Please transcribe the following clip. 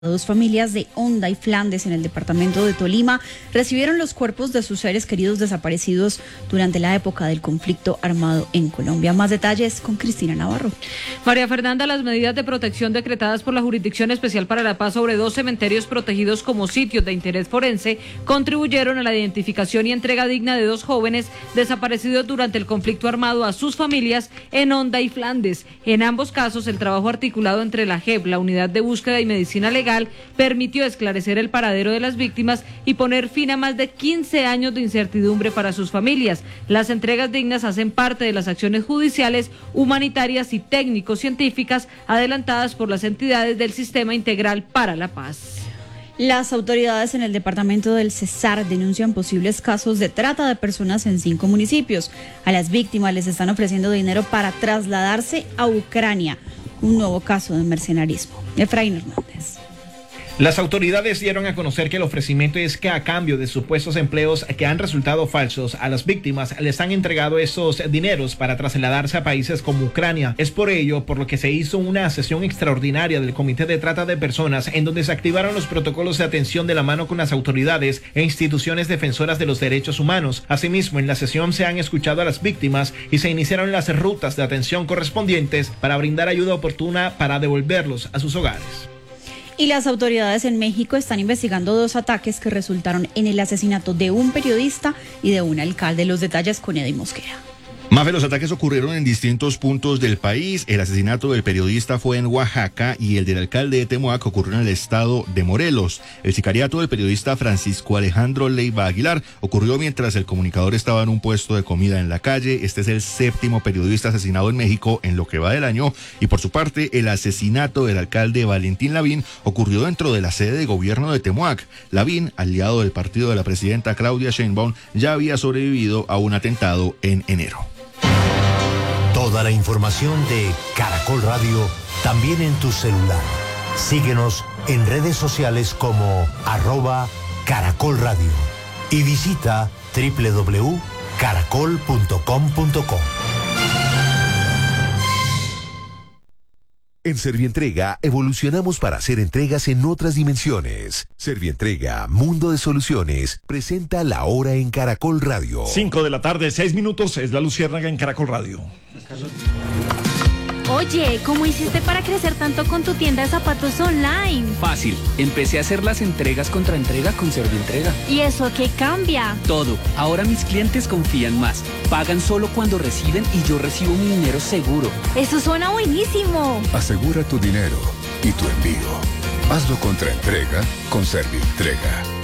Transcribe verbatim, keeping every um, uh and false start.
Dos familias de Honda y Flandes en el departamento de Tolima recibieron los cuerpos de sus seres queridos desaparecidos durante la época del conflicto armado en Colombia. Más detalles con Cristina Navarro. María Fernanda, las medidas de protección decretadas por la Jurisdicción Especial para la Paz sobre dos cementerios protegidos como sitios de interés forense contribuyeron a la identificación y entrega digna de dos jóvenes desaparecidos durante el conflicto armado a sus familias en Honda y Flandes. En ambos casos, el trabajo articulado entre la J E P, la Unidad de Búsqueda y Medicina Legal, permitió esclarecer el paradero de las víctimas y poner fin a más de quince años de incertidumbre para sus familias. Las entregas dignas hacen parte de las acciones judiciales, humanitarias y técnico-científicas adelantadas por las entidades del Sistema Integral para la Paz. Las autoridades en el departamento del Cesar denuncian posibles casos de trata de personas en cinco municipios. A las víctimas les están ofreciendo dinero para trasladarse a Ucrania. Un nuevo caso de mercenarismo. Efraín Hernández. Las autoridades dieron a conocer que el ofrecimiento es que a cambio de supuestos empleos que han resultado falsos, a las víctimas les han entregado esos dineros para trasladarse a países como Ucrania. Es por ello por lo que se hizo una sesión extraordinaria del Comité de Trata de Personas en donde se activaron los protocolos de atención de la mano con las autoridades e instituciones defensoras de los derechos humanos. Asimismo, en la sesión se han escuchado a las víctimas y se iniciaron las rutas de atención correspondientes para brindar ayuda oportuna para devolverlos a sus hogares. Y las autoridades en México están investigando dos ataques que resultaron en el asesinato de un periodista y de un alcalde. Los detalles con Eddy Mosquera. Mafe, los ataques ocurrieron en distintos puntos del país. El asesinato del periodista fue en Oaxaca y el del alcalde de Temoac ocurrió en el estado de Morelos. El sicariato del periodista Francisco Alejandro Leiva Aguilar ocurrió mientras el comunicador estaba en un puesto de comida en la calle. Este es el séptimo periodista asesinado en México en lo que va del año. Y por su parte, el asesinato del alcalde Valentín Lavín ocurrió dentro de la sede de gobierno de Temoac. Lavín, aliado del partido de la presidenta Claudia Sheinbaum, ya había sobrevivido a un atentado en enero. Toda la información de Caracol Radio también en tu celular. Síguenos en redes sociales como arroba Caracol Radio y visita doble u doble u doble u punto caracol punto com punto co. En Servientrega evolucionamos para hacer entregas en otras dimensiones. Servientrega, Mundo de Soluciones, presenta La Hora en Caracol Radio. Cinco de la tarde, seis minutos, es La Luciérnaga en Caracol Radio. Oye, ¿cómo hiciste para crecer tanto con tu tienda de zapatos online? Fácil, empecé a hacer las entregas contra entrega con Servientrega. ¿Y eso qué cambia? Todo, ahora mis clientes confían más, pagan solo cuando reciben y yo recibo mi dinero seguro. ¡Eso suena buenísimo! Asegura tu dinero y tu envío. Hazlo contra entrega con Servientrega.